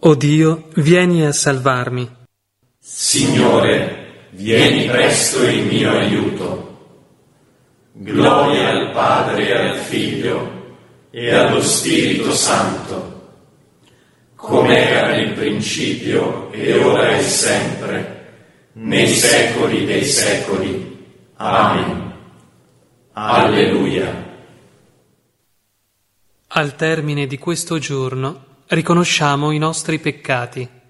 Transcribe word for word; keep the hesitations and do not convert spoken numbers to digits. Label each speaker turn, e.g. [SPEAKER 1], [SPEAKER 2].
[SPEAKER 1] O Dio, vieni a salvarmi.
[SPEAKER 2] Signore, vieni presto in mio aiuto. Gloria al Padre e al Figlio e allo Spirito Santo, come era nel principio e ora e sempre, nei secoli dei secoli. Amen. Alleluia.
[SPEAKER 1] Al termine di questo giorno riconosciamo i nostri peccati.